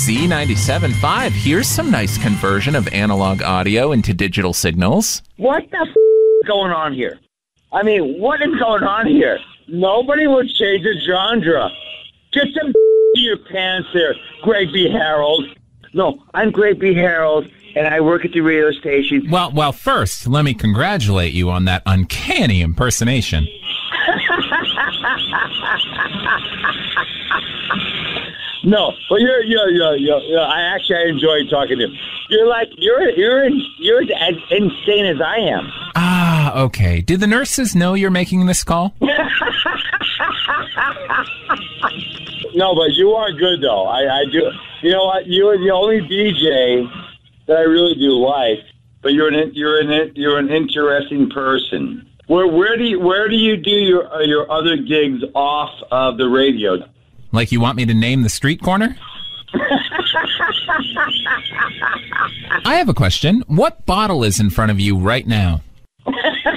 Z97.5. Here's some nice conversion of analog audio into digital signals. What the is going on here? I mean, what is going on here? Nobody would change the genre. Get some in your pants there, Greg B. Harold. No, I'm Greg B. Harold, and I work at the radio station. Well, first, let me congratulate you on that uncanny impersonation. No, but you're I enjoy talking to you. You're as insane as I am. Ah, okay. Do the nurses know you're making this call? No, but you are good though. I do. You know what? You are the only DJ that I really do like. But you're an interesting person. Where do you do your other gigs off of the radio? Like you want me to name the street corner? I have a question. What bottle is in front of you right now?